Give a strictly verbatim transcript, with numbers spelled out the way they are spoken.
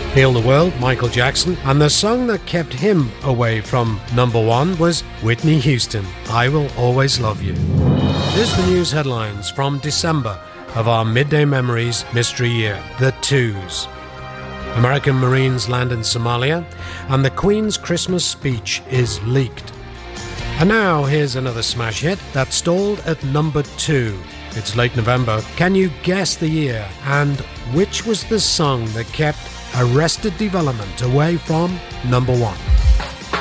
Heal the World, Michael Jackson, and the song that kept him away from number one was Whitney Houston, I Will Always Love You. Here's the news headlines from December of our Midday Memories Mystery Year, the Twos. American Marines land in Somalia, and the Queen's Christmas speech is leaked. And now here's another smash hit that stalled at number two. It's late November. Can you guess the year? And which was the song that kept Arrested Development away from number one?